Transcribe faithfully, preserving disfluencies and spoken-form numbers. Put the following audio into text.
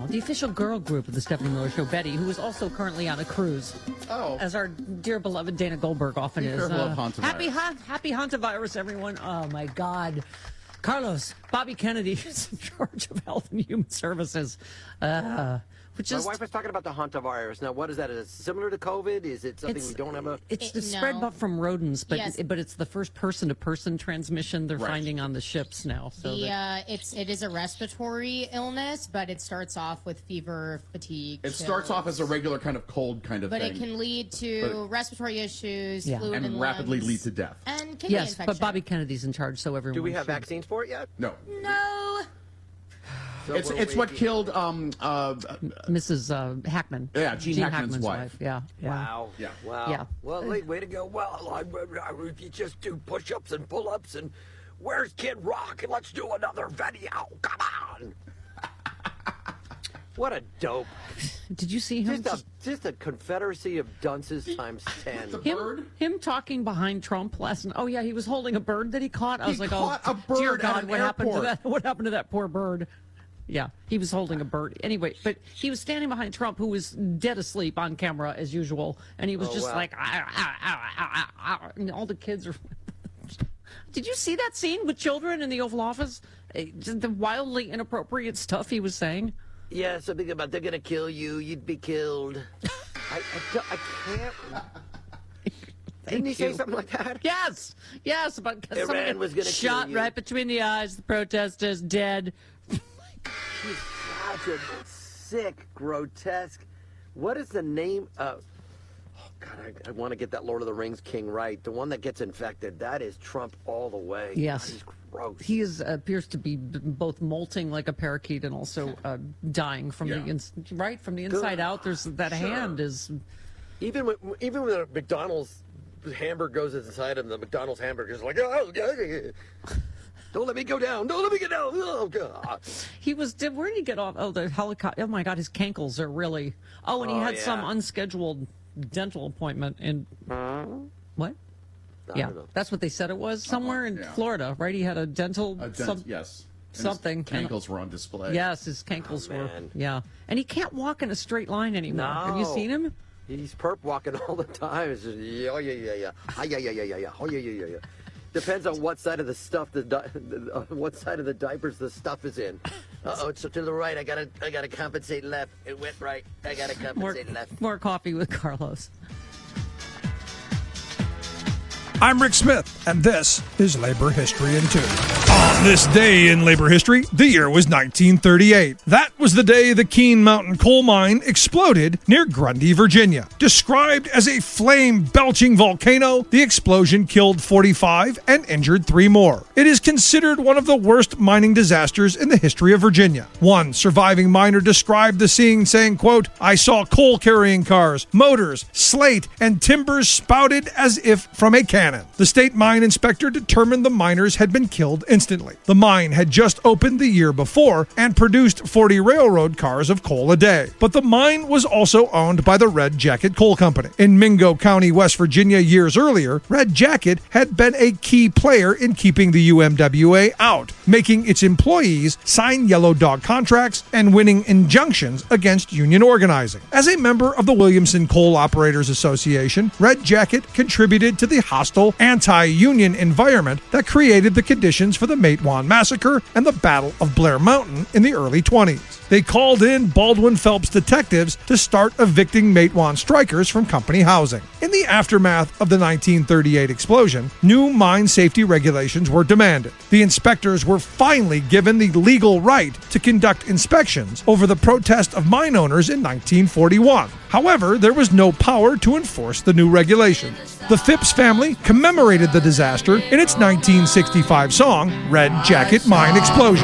the official girl group of the Stephanie Miller Show, Betty, who is also currently on a cruise. Oh. As our dear beloved Dana Goldberg often Be is. careful of hantavirus. Happy, ha- happy hantavirus, everyone. Oh, my God. Carlos, Bobby Kennedy is in charge of Health and Human Services. Uh, which My is, wife was talking about the hantavirus. Now, what is that? Is it similar to COVID? Is it something we don't have a... It's It- the spread no. but from rodents, but Yes. but it's the first person-to-person transmission they're Right. finding on the ships now. So The, that- uh, it's it is a respiratory illness, but it starts off with fever, fatigue. It starts off as a regular kind of cold kind of but thing. it can lead to But- respiratory issues, Yeah. fluid in and rapidly lungs, lead to death. and kidney yes, infection. but Bobby Kennedy's in charge, so everyone Do we have should- vaccines for it yet? No. No. So It's we're it's what waiting. killed um uh Missus Uh, Hackman. Yeah, Gene Hackman's wife. Yeah, yeah. Wow. Yeah. Wow. Yeah. Well, way, way to go. Well, I, I, if you just do push-ups and pull-ups and where's Kid Rock? Let's do another video. Come on. What a dope. Did you see him? Just a, just a confederacy of dunces times ten. The him, bird? him talking behind Trump last night. Oh yeah, he was holding a bird that he caught. I He was like, caught oh a bird dear at God, an what happened to airport. that? What happened to that poor bird? Yeah, he was holding a bird. Anyway, but he was standing behind Trump, who was dead asleep on camera as usual, and he was Oh, just wow. like, ah, ah, ah, ah, ah, ah, and all the kids are. Did you see that scene with children in the Oval Office? Eh, just the wildly inappropriate stuff he was saying. Yeah, something about they're gonna kill you. You'd be killed. I, I, don't- I can't. Didn't he say you. something like that? Yes, yes, but Iran somebody was gonna shot kill you. right between the eyes. The protesters dead. He's such a sick, grotesque. What is the name? Uh, oh God, I, I want to get that Lord of the Rings king right. The one that gets infected. That is Trump all the way. Yes. God, he's gross. He is appears to be b- both molting like a parakeet and also uh, dying from Yeah. the ins- right from the inside out. There's that Sure. hand is Even when, even when the McDonald's hamburger goes inside him, the McDonald's hamburger is like, oh, yeah, yeah, yeah. Don't let me go down. Don't let me get down. Oh, God. he was did where did he get off? Oh, the helicopter. Oh my God, his cankles are really. Oh, and he Oh, had some yeah. unscheduled dental appointment in what? I Yeah, don't know. that's what they said it was somewhere in yeah. Florida, right? He had a dental. A dent, some- yes. And something. His ankles were on display. Yes, his cankles Oh, were. man. Yeah, and he can't walk in a straight line anymore. Have you No. seen him? He's perp walking all the time. It's just, yeah, oh, yeah, yeah, yeah. Ah, yeah, yeah, yeah, yeah, yeah. Oh, yeah, yeah, yeah, yeah. Depends on what side of the stuff the, di- the uh, what side of the diapers the stuff is in. Uh oh, it's to the right. I gotta I gotta compensate left. It went right. I gotta More, compensate left. more coffee with Carlos. I'm Rick Smith, and this is Labor History in Two. On this day in labor history, the year was nineteen thirty-eight. That was the day the Keene Mountain coal mine exploded near Grundy, Virginia. Described as a flame-belching volcano, the explosion killed forty-five and injured three more. It is considered one of the worst mining disasters in the history of Virginia. One surviving miner described the scene saying, quote, "I saw coal-carrying cars, motors, slate, and timbers spouted as if from a cannon. The state mine inspector determined the miners had been killed instantly. The mine had just opened the year before and produced forty railroad cars of coal a day. But the mine was also owned by the Red Jacket Coal Company. In Mingo County, West Virginia, years earlier, Red Jacket had been a key player in keeping the U M W A out, making its employees sign yellow dog contracts and winning injunctions against union organizing. As a member of the Williamson Coal Operators Association, Red Jacket contributed to the hostile anti-union environment that created the conditions for the Matewan Massacre and the Battle of Blair Mountain in the early twenties. They called in Baldwin Phelps detectives to start evicting Matewan strikers from company housing. In the aftermath of the nineteen thirty-eight explosion, new mine safety regulations were demanded. The inspectors were finally given the legal right to conduct inspections over the protest of mine owners in nineteen forty-one. However, there was no power to enforce the new regulations. The Phipps family commemorated the disaster in its nineteen sixty-five song, Red Jacket Mine Explosion.